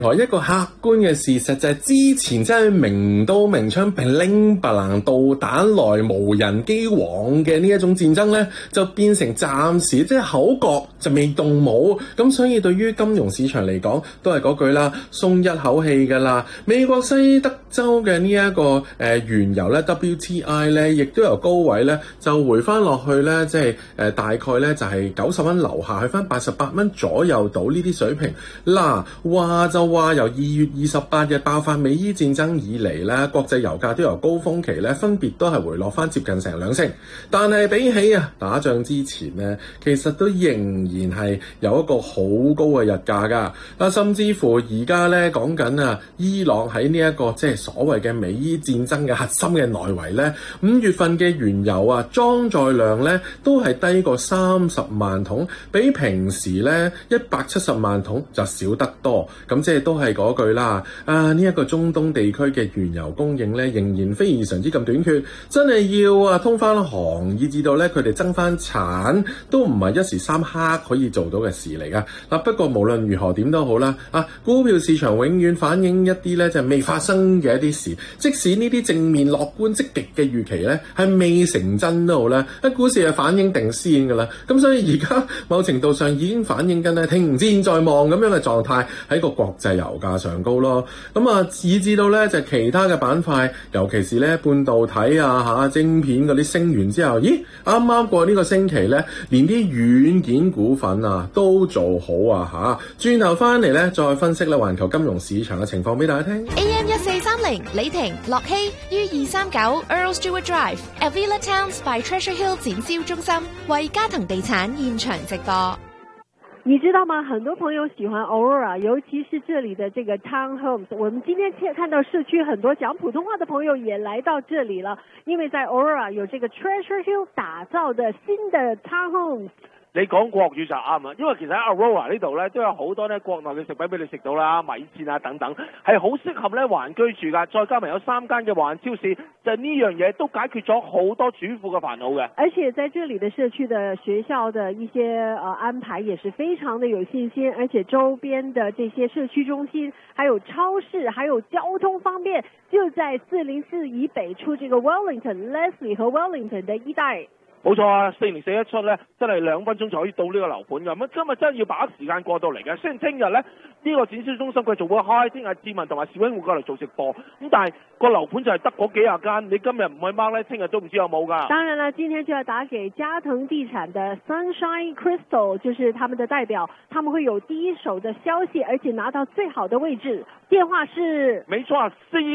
一個客觀嘅事實就係之前真係明刀明槍乒鈴白蘭導彈來無人機往嘅呢一種戰爭呢，就變成暫時即係口角就未動武，咁所以對於金融市場嚟講都係嗰句啦，鬆一口氣㗎啦。美國西德州嘅呢一個原油咧 WTI 咧，亦都由高位咧就回翻落去咧，即係大概咧就係90蚊樓下，去翻88蚊左右到呢啲水平。嗱，話就話由2月28日爆發美伊戰爭以嚟咧，國際油價都由高峰期咧分別都係回落翻接近成2成，但係比起打仗之前咧，其實都仍然係有一個好高嘅日價㗎。嗱，甚至乎而家咧講緊伊朗喺呢一個即係所謂嘅美伊戰爭嘅核心嘅內圍咧，5月份嘅原油裝載量咧都係低過30萬桶，比平時咧170萬桶就少得多。咁即係都係嗰句啦，呢一個中東地區嘅原油供應咧仍然非常之咁短缺，真係要通翻航，以至到咧佢哋增翻產都唔係一時三刻可以做到嘅事嚟噶。嗱，不過無論如何點都好啦，股票市場永遠反映一啲咧就未發生嘅一啲事，即使呢啲正面樂觀積極嘅預期咧係未成真都好啦，股市係反映定先噶啦。咁所以而家某程度上已經反映緊停戰在望咁樣嘅狀態喺個國際油價上高咯。咁以至到咧就其他嘅板塊，尤其是咧半導體晶片嗰啲升完之後，咦啱啱過呢個星期咧，連啲軟件股份都做好轉頭翻嚟咧再分析咧環球金融市場嘅情況俾大家聽。 AM 1430李婷、樂希於239 Earl Stewart Drive、Avila Towns by Treasure Hill 展銷中心為嘉騰地產現場直播。 你知道嗎？很多朋友喜歡 Aurora， 尤其是這裡的這個 Townhomes。我們今天看到社區很多講普通話的朋友也來到這裡了，因為在 Aurora 有這個 Treasure Hill 打造的新的 Townhomes。 你講國語就啱啊，因為其實喺 Aurora 呢度咧都有好多咧國內嘅食品俾你食到啦，米線等等，係好適合咧華人居住噶。再加埋有3間嘅華人超市，就呢樣嘢都解決咗好多主婦嘅煩惱嘅。 而且在這裡的社區的學校的一些安排也是非常的有信心，而且周邊的這些社區中心，還有超市，還有交通方便，就在404以北處這個 Wellington、Leslie 和 Wellington 的一帶。 冇錯啊，404一出咧，真係2分鐘就可以到呢個樓盤㗎。咁今日真係要把握時間過到嚟嘅。雖然聽日咧呢個展銷中心佢仲會開，聽日志文同埋小英會過嚟做直播。咁但係個樓盤就係得嗰幾廿間，你今日唔去 mark咧，聽日都唔知有冇㗎。 當然啦，今天就要打給嘉騰地產的 Sunshine Crystal， 就是他們的代表，他們會有第一手的消息，而且拿到最好的位置。電話是沒錯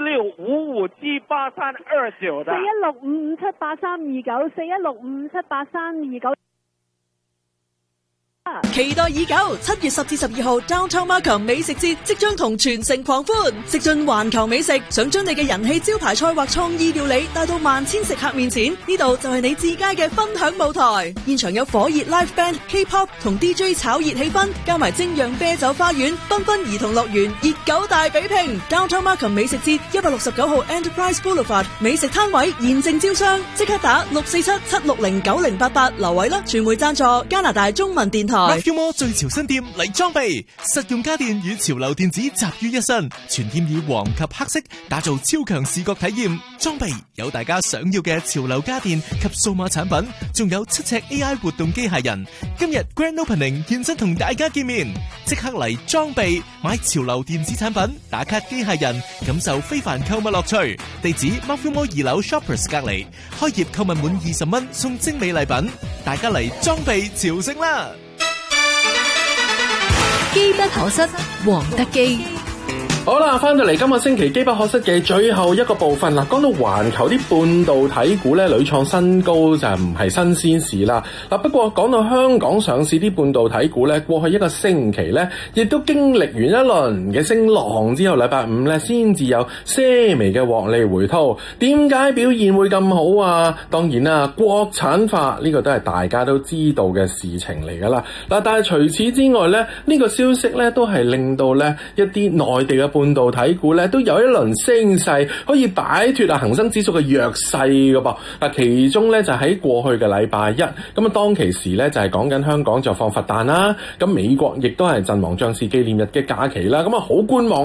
，46557832的 416578329416578329。 期待已久，7月10至12號 Downtown Markham 美食節即將同全城狂歡，食盡環球美食，想將你嘅人氣招牌菜或創意料理帶到萬千食客面前，呢度就係你至佳嘅分享舞台。現場有火熱 live band、K-pop 同 DJ 炒熱氣氛，加埋精釀啤酒花園、繽紛兒童樂園、熱狗大比拼。Downtown Markham 美食節169號 Enterprise Boulevard 美食攤位現正招商，即刻打647-760-9088留位啦！傳媒贊助加拿大中文電台。 Macumo 最潮新店嚟裝備，實用家電與潮流電子集於一身，全店以黃及黑色打造超強視覺體驗。裝備有大家想要嘅潮流家電及數碼產品，仲有7尺 AI 活動機械人。今日 Grand Opening 現身同大家見面，即刻嚟裝備買潮流電子產品，打卡機械人，感受非凡購物樂趣。地址 Macumo 2樓 Shoppers 隔離，開業購物滿20蚊送精美禮品，大家嚟裝備朝聖啦！ 機不可失，黃德基。 好啦，翻到嚟今個星期機不可失嘅最後一個部分啦。講到環球啲半導體股咧屢創新高就唔係新鮮事啦。嗱，不過講到香港上市啲半導體股咧，過去一個星期咧，亦都經歷完一輪嘅升浪之後，禮拜五咧先至有些微嘅獲利回吐。點解表現會咁好啊？當然啦，國產化呢個都係大家都知道嘅事情嚟噶啦。嗱，但係除此之外咧，呢個消息咧都係令到咧一啲內地嘅半導體股咧都有一輪升勢，可以擺脫恒生指數嘅弱勢嘅噃。嗱，其中咧就喺過去嘅禮拜一，咁啊當其時咧就係講緊香港就放佛誕啦，咁美國亦都係陣亡將士紀念日嘅假期啦，咁啊好觀望。